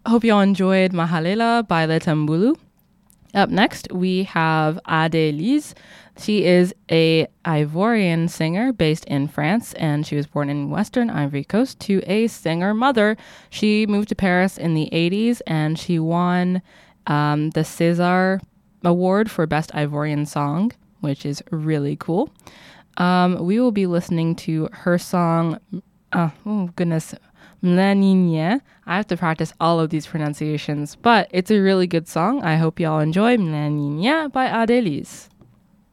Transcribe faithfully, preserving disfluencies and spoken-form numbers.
Hope y'all enjoyed Mahalela by Letambulu. Up next, we have Adélise. She is a Ivorian singer based in France, and she was born in Western Ivory Coast to a singer mother. She moved to Paris in the eighties, and she won um, the César Award for Best Ivorian Song, which is really cool. Um, we will be listening to her song, uh, oh goodness, Mlanigné. I have to practice all of these pronunciations, but it's a really good song. I hope y'all enjoy Mlanigné by Adélise.